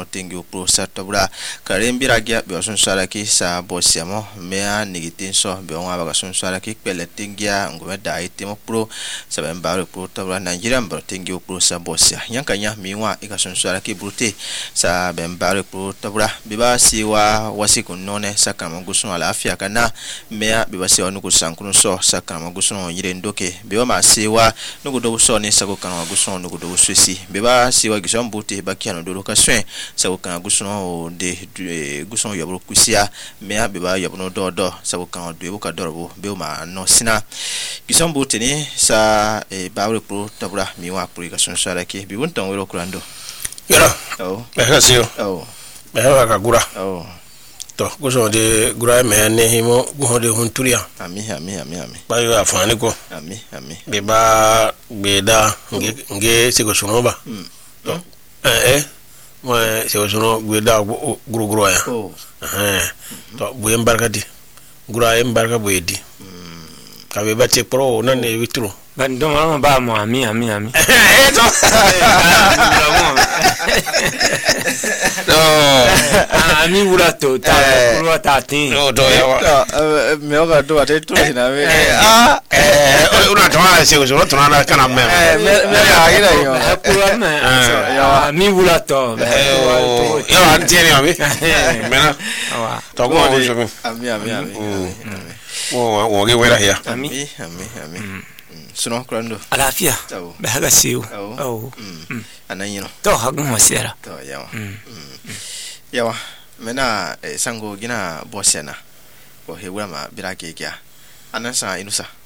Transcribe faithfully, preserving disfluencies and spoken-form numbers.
no tingi upro sa tabura karembira gya be sun sara ki sa bosiamo mea nigitin so be on aba sun sara ki pele tingia ngome da itimo pro sa be mbaro pro tabura Nigeria mbaro tingi upro sa bosia yankanya miwa ika sun sara ki brute sa be mbaro pro tabura biba siwa wasiku none sa kama gusun ala afia kana mea biba siwa nuku sankunu so sa kama gusun yire ndoke biba ma siwa nuku do so ni sa ko kama gusun nuku do swesi biba siwa gison buti bakiano do ka swen sa ko kama gusun de gusun yabro kusia mea biba yabno do do sa ko kama do ka dorbo biba ma no sina gison buti ni sa e bawre pro tabura miwa pro ka sun sara ki bibun tan wero kurando yara oh behasio oh behara ka gura oh to guso de gura me ne himo guho de hunturia ami ami ami ami bayo afani ko ami ami be ba beda nge nge se ko sono ba to eh mo se ko sono beda guru guru ya oh eh to bu embarkati gura embarka bu edi ka be ba te pro na ne vitro ban don ma ba mo ami ami ami eh to no ami wura to ta wura ta tin no to ya me oga do ate to hina we ah eh una toma se ko sono tona kana me me me agira yo wura me ami wura to yo antieni ami mena to ko mo so ami ami ami wo wo ge wera ya ami ami ami suno krando alafia be haga siu oh ananyino to hagu masera to yawa yawa mena sango gina bosena ko hewura ma birake kya anasa inusa